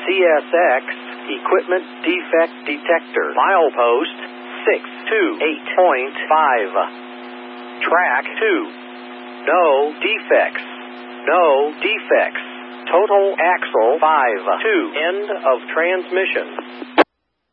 CSX Equipment Defect Detector. Milepost 628.5. Track 2. No defects. No defects. Total axle 5. 2. End of transmission.